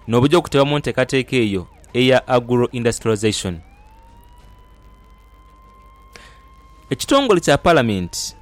n'obujja okuteeba mu nteekateeka eyo eya agro industrialization. Ekitongole kya Parliament,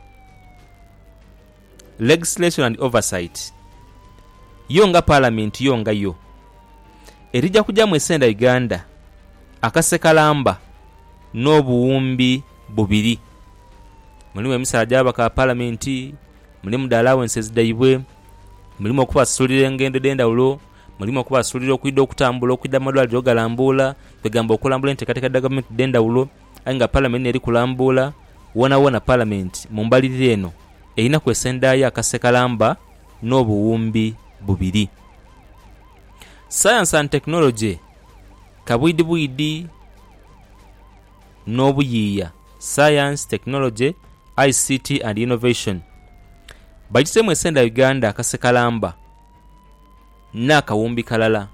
Legislation and Oversight, yo nga Parliament yo nga yo erijja kujja mu Essenda Uganda akasekalamba n'obuwumbi bubiri. Mulimu emisala gy'abaka Parliament, mulimu the allowances daibwe, mulimu okubasulira engendo d'endawulo, mulimu okubasulira okuyidde okutambula okuyidda amalwaliro galambula, kwegamba okulambula enteekateeka da gavumenti d'endawulo, aye nga Parliament eri kulambula wona Parliament mu mbalirira eno erina kwesendayo akasekalamba n'obuwumbi bubiri. Science and Technology, kabwidibwidi n'obuyiiya, Science, Technology, ICT and Innovation, bagitemu Essenda Uganda akasekalamba n'akawumbi kalala.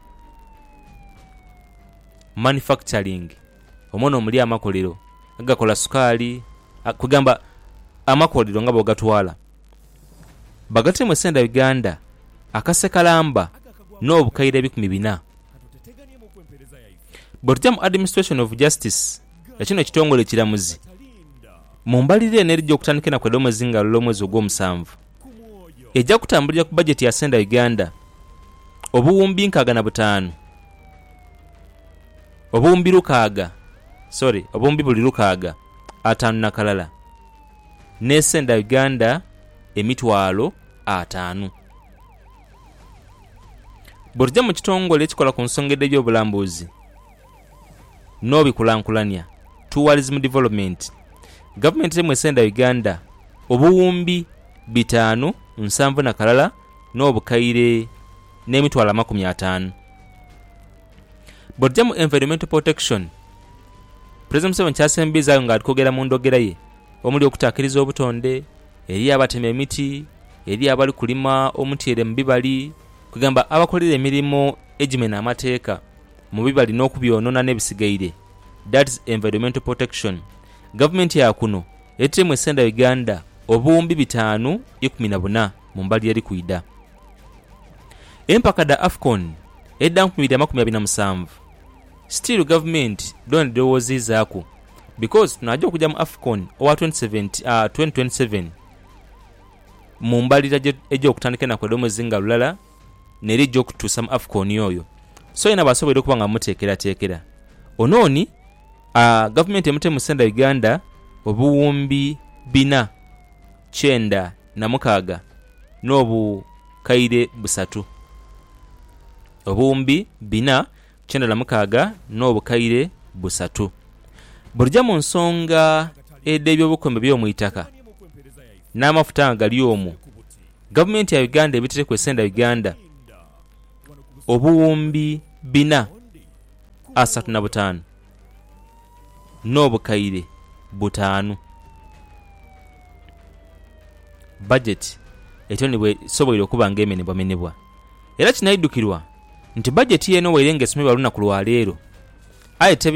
Manufacturing, omwana omuli amakolero agakola sukaali, kugamba amakolero nga bw'ogatwala, bagatemu Essenda Uganda akasekalamba n'obukayire 400. Bw'otujja mu Administration of Justice, ekino ekitongole ekiramuzi, mu mbalirira eno erijja okutandika ennaku ed'omwezi nga lw'omwezi ogw'omusanvu, ejja kutambulira ku budget ya Essenda Uganda obuwumbi 65, obuwumbi 600, obuwumbi buli 600, 5 na kalala, ne Essenda Uganda emitwalo 5. Bw'otujja mu kitongole ekikola ku nsonga y'ebyobulambuzi n'obikulankulanya, Tourism Development, gavumenti emu Essenda Uganda obuwumbi 570 na kalala n'obukayire n'emitwalo 50. Bw'otujja mu Environmental Protection, President Museveni kyasembizayo ng'alikogera mu ndogera ye omuli okutaakiriza obutonde eri abatema emiti, eri abali kulima omutyere mu bibali, kugamba abakolera emirimu egimena amateeka mu bibali n'okubyonoona n'ebisigaire, that is environmental protection. Gavumenti ya kuno etemu Essenda Uganda obuwumbi 514 mu mbali eri kwida. Empaka da AFCON edda 2027 still government don't dowoozizaako because tunajja okujja mu AFCON owa 2027 mu mbalira ejja okutandika ennaku ed'omwezi nga lulala nerijja okutuusa mu AFCON oyo, so yena basobola okuba nga muteekerateekera onooni. Gavumenti emutemu Essenda Uganda obuwumbi 496 n'obukayire 3, obuwumbi 496 n'obukayire 3. Bw'ojja mu nsonga ed'ebyobukombe by'omu itaka n'amafuta nga gali omwo, gavumenti ya Uganda ebitere ku Essenda Uganda obuwumbi 435 n'obukayire 5. Budget etonebwe sobola okuba ng'emenebwamenebwa, era kinayiddukirwa nti budget yeeno weerenga esomebwa lunaku lwa leero, aye